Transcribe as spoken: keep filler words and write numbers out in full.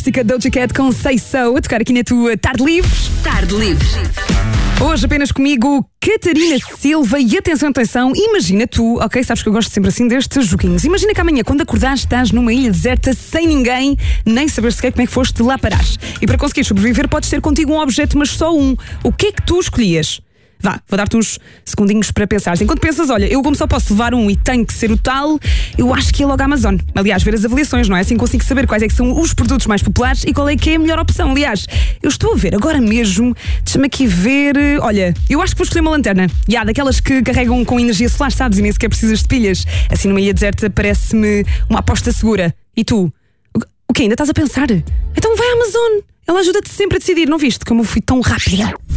fantástica Doja Cat com Say So, a tocar aqui na tua Tarde Livre. Tarde Livre. Hoje apenas comigo, Catarina Silva. E atenção, atenção, imagina tu, ok? Sabes que eu gosto sempre assim destes joguinhos. Imagina que amanhã, quando acordares, estás numa ilha deserta, sem ninguém, nem saber sequer como é que foste lá parar. E para conseguir sobreviver, podes ter contigo um objeto, mas só um. O que é que tu escolhias? Vá, vou dar-te uns segundinhos para pensar. Enquanto pensas, olha, eu como só posso levar um e tenho que ser o tal, eu acho que ia logo à Amazon. Aliás, ver as avaliações, não é? Assim consigo saber quais é que são os produtos mais populares e qual é que é a melhor opção. Aliás, eu estou a ver agora mesmo, deixa-me aqui ver. Olha, eu acho que vou escolher uma lanterna. E há daquelas que carregam com energia solar, sabes? E nem sequer precisas de pilhas. Assim numa ilha deserta parece-me uma aposta segura. E tu? O que ainda estás a pensar? Então vai à Amazon. Ela ajuda-te sempre a decidir, não viste como eu fui tão rápida?